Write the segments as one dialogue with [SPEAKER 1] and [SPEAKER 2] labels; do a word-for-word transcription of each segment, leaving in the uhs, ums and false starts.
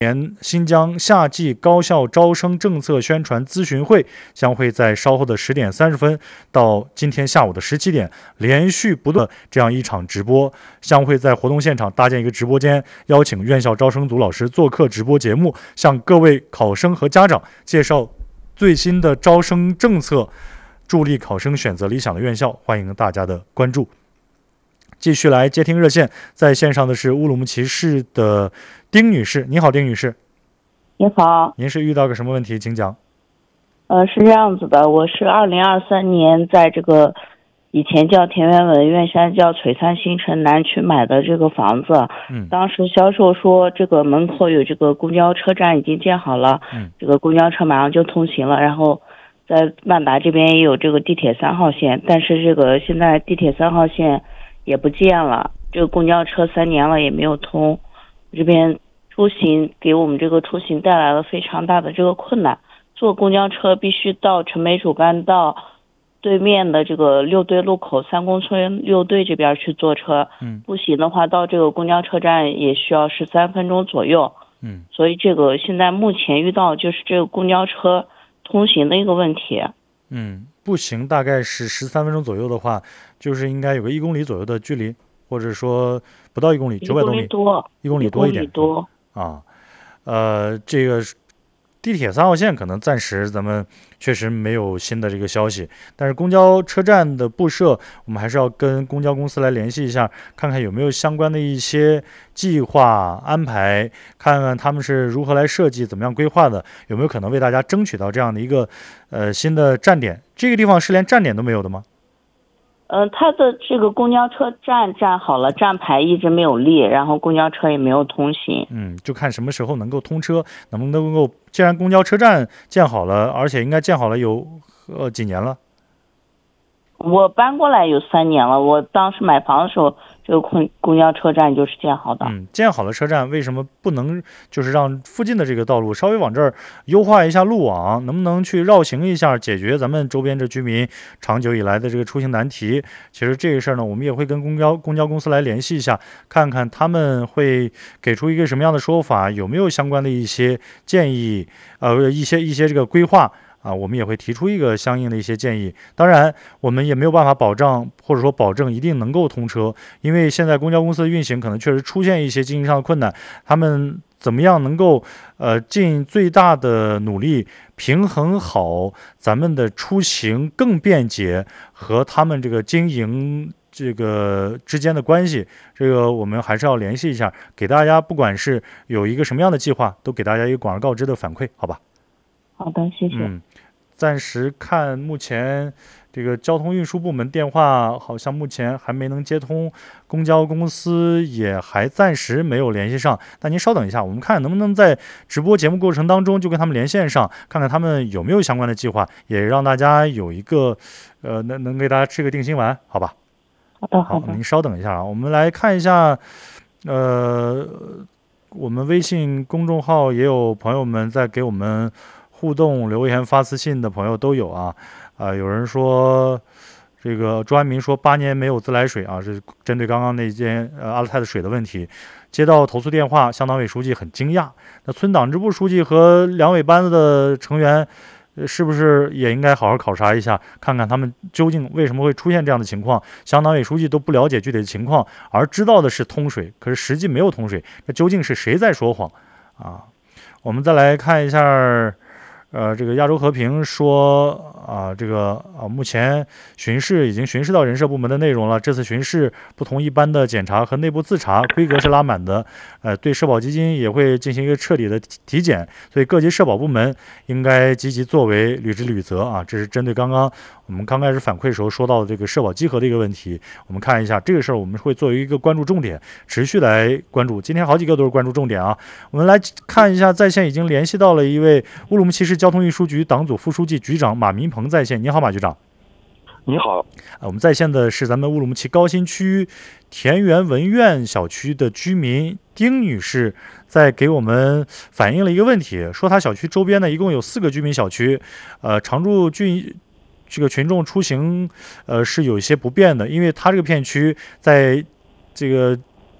[SPEAKER 1] 年新疆夏季高校招生政策宣传咨询会将会在稍后的十点三十分到今天下午的十七点连续不断这样一场直播，将会在活动现场搭建一个直播间，邀请院校招生组老师做客直播节目，向各位考生和家长介绍最新的招生政策，助力考生选择理想的院校，欢迎大家的关注。继续来接听热线，在线上的是乌鲁木齐市的丁女士。你好，丁女士。
[SPEAKER 2] 你好，
[SPEAKER 1] 您是遇到个什么问题，请讲。
[SPEAKER 2] 呃，是这样子的，我是二零二三年在这个以前叫田园文苑，现在叫璀璨新城南区买的这个房子。
[SPEAKER 1] 嗯，
[SPEAKER 2] 当时销售说这个门口有这个公交车站已经建好了，
[SPEAKER 1] 嗯，
[SPEAKER 2] 这个公交车马上就通行了，然后在万达这边也有这个地铁三号线，但是这个现在地铁三号线也不建了，这个公交车三年了也没有通，这边出行给我们这个出行带来了非常大的这个困难。坐公交车必须到城北主干道对面的这个六队路口三公村六队这边去坐车，
[SPEAKER 1] 嗯，
[SPEAKER 2] 步行的话到这个公交车站也需要十三分钟左右，
[SPEAKER 1] 嗯，
[SPEAKER 2] 所以这个现在目前遇到就是这个公交车通行的一个问题。
[SPEAKER 1] 嗯，步行大概是十三分钟左右的话，就是应该有个一公里左右的距离，或者说不到一公里，九百多米，
[SPEAKER 2] 多，
[SPEAKER 1] 一公里多一点
[SPEAKER 2] 多
[SPEAKER 1] 啊。呃，这个地铁三号线可能暂时咱们确实没有新的这个消息，但是公交车站的布设，我们还是要跟公交公司来联系一下，看看有没有相关的一些计划安排，看看他们是如何来设计，怎么样规划的，有没有可能为大家争取到这样的一个呃新的站点。这个地方是连站点都没有的吗？
[SPEAKER 2] 呃，它的这个公交车站站好了，站牌一直没有立，然后公交车也没有通行。
[SPEAKER 1] 嗯，就看什么时候能够通车，能不能够，既然公交车站建好了，而且应该建好了有呃几年了。
[SPEAKER 2] 我搬过来有三年了，我当时买房的时候，这个公公交车站就是建好的。
[SPEAKER 1] 嗯，建好了车站，为什么不能就是让附近的这个道路稍微往这儿优化一下路网，能不能去绕行一下，解决咱们周边这居民长久以来的这个出行难题？其实这个事儿呢，我们也会跟公交公交公司来联系一下，看看他们会给出一个什么样的说法，有没有相关的一些建议，呃，一些一些这个规划。啊，我们也会提出一个相应的一些建议。当然，我们也没有办法保障或者说保证一定能够通车，因为现在公交公司的运行可能确实出现一些经营上的困难。他们怎么样能够呃尽最大的努力平衡好咱们的出行更便捷和他们这个经营这个之间的关系？这个我们还是要联系一下，给大家不管是有一个什么样的计划，都给大家一个广而告之的反馈，好吧？
[SPEAKER 2] 好的，谢谢。
[SPEAKER 1] 嗯，暂时看目前这个交通运输部门电话好像目前还没能接通，公交公司也还暂时没有联系上。那您稍等一下，我们看能不能在直播节目过程当中就跟他们连线上，看看他们有没有相关的计划，也让大家有一个呃能能给大家吃个定心丸，好吧？
[SPEAKER 2] 好的，好
[SPEAKER 1] 的。您稍等一下啊，我们来看一下，呃，我们微信公众号也有朋友们在给我们互动留言发私信的朋友都有啊，啊、呃，有人说这个朱安民说八年没有自来水啊，是针对刚刚那件呃阿勒泰的水的问题，接到投诉电话，乡党委书记很惊讶。那村党支部书记和两委班子的成员，呃，是不是也应该好好考察一下，看看他们究竟为什么会出现这样的情况？乡党委书记都不了解具体的情况，而知道的是通水，可是实际没有通水，那究竟是谁在说谎啊？我们再来看一下。呃，这个亚洲和平说啊，这个啊，目前巡视已经巡视到人社部门的内容了。这次巡视不同一般的检查和内部自查，规格是拉满的。呃，对社保基金也会进行一个彻底的体检，所以各级社保部门应该积极作为，履职履责啊。这是针对刚刚我们刚开始反馈时候说到的这个社保稽核的一个问题。我们看一下这个事儿，我们会作为一个关注重点，持续来关注。今天好几个都是关注重点啊。我们来看一下，在线已经联系到了一位乌鲁木齐市交通运输局党组副书记、局长马民鹏在线。你好，马局长。
[SPEAKER 3] 你好，
[SPEAKER 1] 啊，我们在线的是咱们乌鲁木齐高新区田园文苑小区的居民丁女士，在给我们反映了一个问题，说她小区周边呢一共有四个居民小区，呃，常住居这个群众出行，呃是有一些不便的，因为她这个片区在这个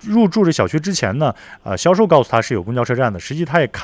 [SPEAKER 1] 入住这小区之前呢，呃，销售告诉他是有公交车站的，实际他也看。